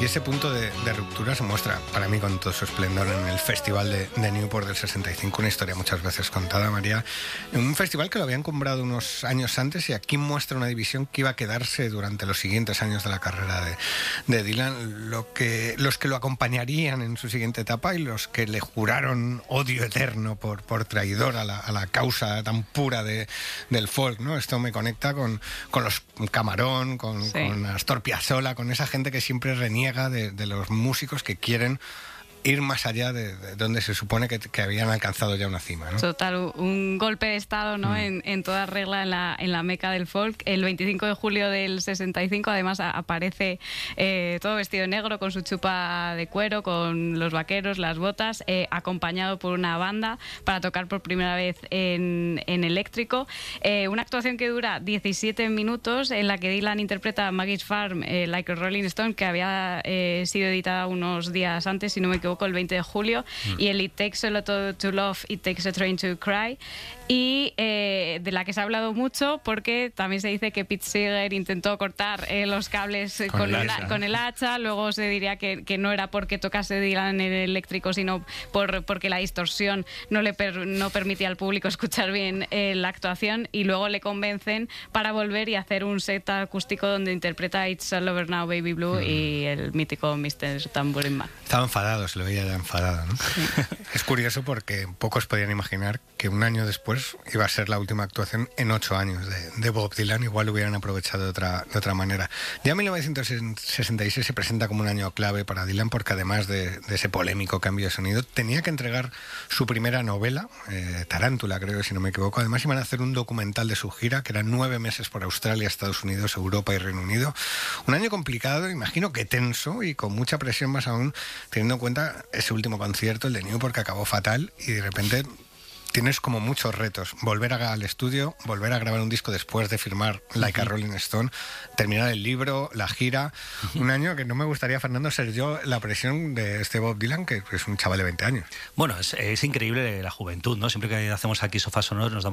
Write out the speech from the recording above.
Y ese punto de ruptura se muestra para mí con todo su esplendor en el Festival de Newport del 65, una historia muchas veces contada, María, en un festival que lo habían comprado unos años antes, y aquí muestra una división que iba a quedarse durante los siguientes años de la carrera de Dylan, los que lo acompañarían en su siguiente etapa y los que le juraron odio eterno por traidor a la causa tan pura del folk, ¿no? Esto me conecta con los Camarón, con Astor Piazzolla, con esa gente que siempre reniega de los músicos que quieren ir más allá de donde se supone que habían alcanzado ya una cima, ¿no? Total, un golpe de estado, ¿no? En toda regla en la meca del folk. El 25 de julio del 65, además, aparece todo vestido de negro, con su chupa de cuero, con los vaqueros, las botas, acompañado por una banda para tocar por primera vez en eléctrico. Una actuación que dura 17 minutos, en la que Dylan interpreta a Maggie's Farm, Like a Rolling Stone, que había sido editada unos días antes, si no me equivoco, el 20 de julio, y el It Takes a Lot to Love, It Takes a Train to Cry, y de la que se ha hablado mucho porque también se dice que Pete Seeger intentó cortar los cables con el hacha. Luego se diría que no era porque tocase Dylan en el eléctrico, sino porque la distorsión no permitía al público escuchar bien la actuación, y luego le convencen para volver y hacer un set acústico donde interpreta It's All Over Now Baby Blue y el mítico Mr. Tambourine Man. Estaba enfadado, se lo veía ya enfadado, ¿no? Sí. Es curioso porque pocos podían imaginar que un año después iba a ser la última actuación en 8 años de Bob Dylan. Igual lo hubieran aprovechado de otra manera. Ya 1966 se presenta como un año clave para Dylan, porque además de ese polémico cambio de sonido, tenía que entregar su primera novela, Tarántula, creo, si no me equivoco. Además iban a hacer un documental de su gira, que eran 9 meses por Australia, Estados Unidos, Europa y Reino Unido. Un año complicado, imagino que tenso, y con mucha presión, más aún teniendo en cuenta ese último concierto, el de Newport, que acabó fatal, y de repente tienes como muchos retos: volver al estudio, volver a grabar un disco después de firmar Like a Rolling Stone, terminar el libro, la gira. Un año que no me gustaría, Fernando, ser yo la presión de este Bob Dylan, que es un chaval de 20 años. Bueno, es increíble la juventud, ¿no? Siempre que hacemos aquí Sofá Sonoros nos damos